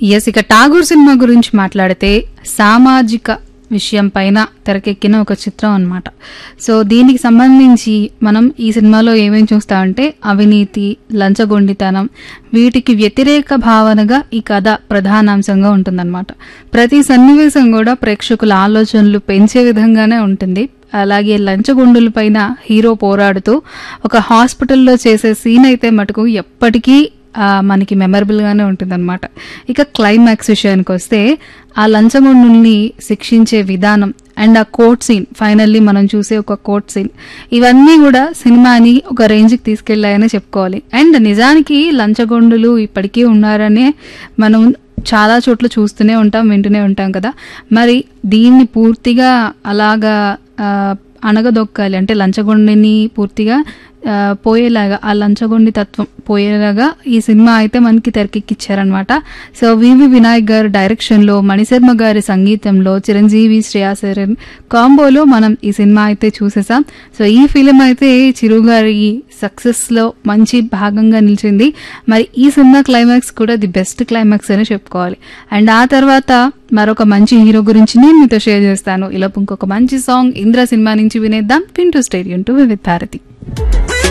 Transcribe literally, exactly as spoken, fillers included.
Yes, ఇక Tagore cinema గురించి మాట్లాడితే సామాజిక విషయం పైన తెరకెక్కిన ఒక చిత్రం అన్నమాట. సో దీనికి సంబంధించి మనం ఈ సినిమాలో ఏమేమి చూస్తామంటే అవినీతి, లంచగొండితనం, వీటికి వ్యతిరేక భావనగా ఈ కథ ప్రధానాంశంగా ఉంటుందన్నమాట. ప్రతి సన్నివేశం కూడా ప్రేక్షకుల ఆలోచనలు పెంచే విధంగానే ఉంటుంది. అలాగే లంచగొండుల పైన హీరో పోరాడుతూ ఒక హాస్పిటల్లో చేసే సీన్ అయితే మటుకు ఎప్పటికీ మనకి మెమరబుల్ గానే ఉంటుంది అనమాట. ఇక క్లైమాక్స్ విషయానికి వస్తే ఆ లంచగొండుల్ని శిక్షించే విధానం అండ్ ఆ కోర్ట్ సీన్, ఫైనల్లీ మనం చూసే ఒక కోర్ట్ సీన్, ఇవన్నీ కూడా సినిమాని ఒక రేంజ్కి తీసుకెళ్లాయని చెప్పుకోవాలి. అండ్ నిజానికి లంచగొండులు ఇప్పటికీ ఉన్నారనే మనం చాలా చోట్ల చూస్తూనే ఉంటాం, వింటూనే ఉంటాం కదా. మరి దీన్ని పూర్తిగా అలాగా అణగదొక్కాలి అంటే లంచగొండిని పూర్తిగా పోయేలాగా, ఆ లంచగొండి తత్వం పోయేలాగా ఈ సినిమా అయితే మనకి తెరకెక్కిచ్చారనమాట. సో వివి వినాయక్ గారు డైరెక్షన్లో, మణిశర్మ గారి సంగీతంలో, చిరంజీవి, శ్రేయా శరన్ కాంబోలో మనం ఈ సినిమా అయితే చూసేసాం. సో ఈ ఫిలిం అయితే చిరు గారి సక్సెస్లో మంచి భాగంగా నిలిచింది. మరి ఈ సినిమా క్లైమాక్స్ కూడా ది బెస్ట్ క్లైమాక్స్ అని చెప్పుకోవాలి. అండ్ ఆ తర్వాత మరొక మంచి హీరో గురించి నేను మీతో షేర్ చేస్తాను. ఇలా ఇంకొక మంచి సాంగ్ ఇంద్ర సినిమా నుంచి వినేద్దాం. వింటూ స్టేడియం టు వివిధ భారతి.